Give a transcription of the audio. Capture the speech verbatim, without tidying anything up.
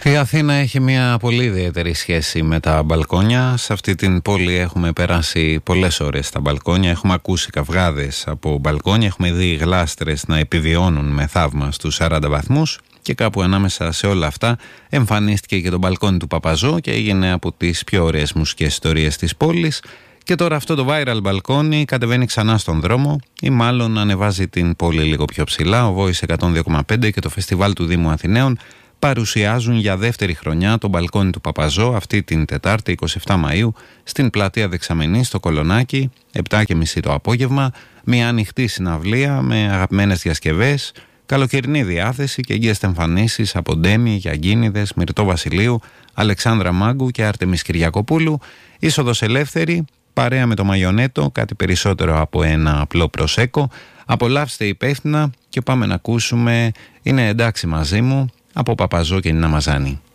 Η Αθήνα έχει μια πολύ ιδιαίτερη σχέση με τα μπαλκόνια. Σε αυτή την πόλη έχουμε περάσει πολλές ώρες στα μπαλκόνια. Έχουμε ακούσει καυγάδες από μπαλκόνια. Έχουμε δει γλάστρες να επιβιώνουν με θαύμα στους σαράντα βαθμούς. Και κάπου ανάμεσα σε όλα αυτά εμφανίστηκε και το μπαλκόνι του Παπαζό και έγινε από τις πιο ωραίες μουσικές ιστορίες της πόλης. Και τώρα αυτό το viral μπαλκόνι κατεβαίνει ξανά στον δρόμο ή μάλλον ανεβάζει την πόλη λίγο πιο ψηλά. Ο Voice εκατόν δύο κόμμα πέντε και το φεστιβάλ του Δήμου Αθηναίων παρουσιάζουν για δεύτερη χρονιά το μπαλκόνι του Παπαζό αυτή την Τετάρτη εικοστή εβδόμη Μαΐου στην πλατεία Δεξαμενής στο Κολονάκι, επτά και μισή το απόγευμα, μια ανοιχτή συναυλία με αγαπημένες διασκευές, καλοκαιρινή διάθεση και εγγύες εμφανίσεις από Ντέμι, Γιαγκίνιδες, Μυρτώ Βασιλείου, Αλεξάνδρα Μάγκου και Άρτεμις Κυριακοπούλου, είσοδος ελεύθερη, παρέα με το μαγιονέτο, κάτι περισσότερο από ένα απλό προσέκο. Απολαύστε υπεύθυνα και πάμε να ακούσουμε «Είναι εντάξει μαζί μου» από Παπαζό και Νίνα Μαζάνη.